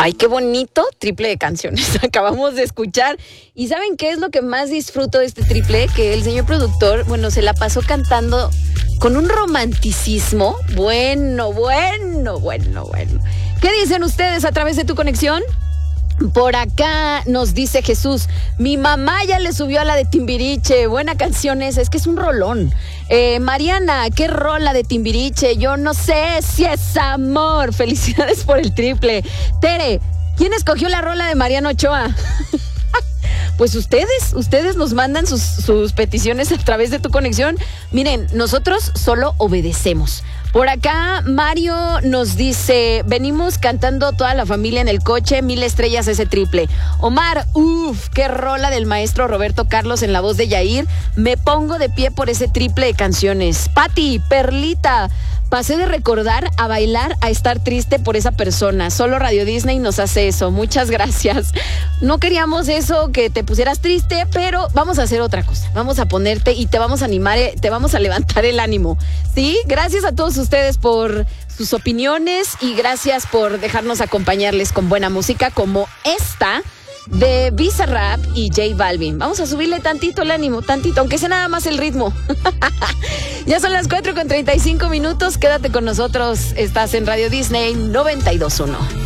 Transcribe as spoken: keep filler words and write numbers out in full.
Ay, qué bonito triple de canciones acabamos de escuchar. ¿Y saben qué es lo que más disfruto de este triple? Que el señor productor, bueno, se la pasó cantando con un romanticismo. Bueno, bueno, bueno, bueno. ¿Qué dicen ustedes a través de tu conexión? Por acá nos dice Jesús, mi mamá ya le subió a la de Timbiriche, buena canción esa, es que es un rolón. Eh, Mariana, qué rola de Timbiriche, yo no sé si es amor, felicidades por el triple. Tere, ¿quién escogió la rola de Mariano Ochoa? Pues ustedes, ustedes nos mandan sus, sus peticiones a través de tu conexión. Miren, nosotros solo obedecemos. Por acá, Mario nos dice, venimos cantando toda la familia en el coche, mil estrellas ese triple. Omar, uff, qué rola del maestro Roberto Carlos en la voz de Yair. Me pongo de pie por ese triple de canciones. Pati, Perlita, pasé de recordar a bailar a estar triste por esa persona. Solo Radio Disney nos hace eso. Muchas gracias. No queríamos eso, que te pusieras triste, pero vamos a hacer otra cosa. Vamos a ponerte y te vamos a animar, te vamos a levantar el ánimo. ¿Sí? Gracias a todos ustedes por sus opiniones y gracias por dejarnos acompañarles con buena música como esta de Bizarrap y J Balvin. Vamos a subirle tantito el ánimo, tantito, aunque sea nada más el ritmo. Ya son las cuatro con treinta y cinco minutos. Quédate con nosotros. Estás en Radio Disney noventa y dos punto uno.